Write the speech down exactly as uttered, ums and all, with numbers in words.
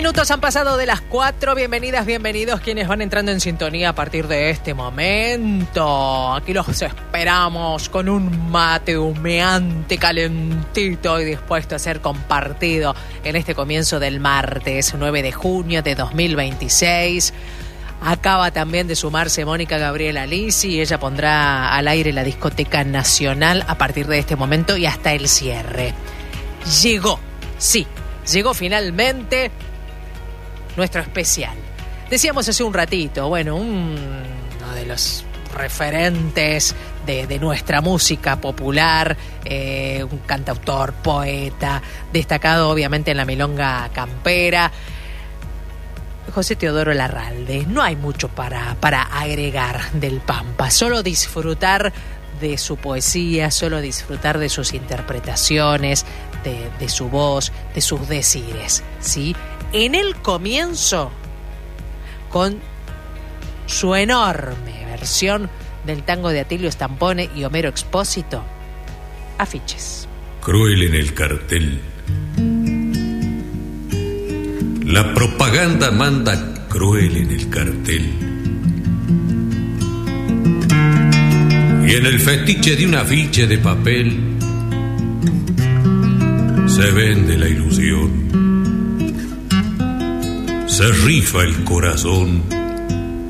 Minutos han pasado de las cuatro. Bienvenidas, bienvenidos quienes van entrando en sintonía a partir de este momento. Aquí los esperamos con un mate humeante, calentito y dispuesto a ser compartido en este comienzo del martes nueve de junio de dos mil veintiséis. Acaba también de sumarse Mónica Gabriela Lisi y ella pondrá al aire la Discoteca Nacional a partir de este momento y hasta el cierre. Llegó, sí, llegó finalmente nuestro especial. Decíamos hace un ratito, bueno, un, uno de los referentes de, de nuestra música popular, eh, un cantautor, poeta, destacado obviamente en la milonga campera, José Teodoro Larralde. No hay mucho para, para agregar del Pampa, solo disfrutar de su poesía, solo disfrutar de sus interpretaciones, de, de su voz, de sus decires, ¿sí? En el comienzo, con su enorme versión del tango de Atilio Stampone y Homero Expósito, Afiches. Cruel en el cartel. La propaganda manda cruel en el cartel. Y en el fetiche de un afiche de papel se vende la ilusión. Se rifa el corazón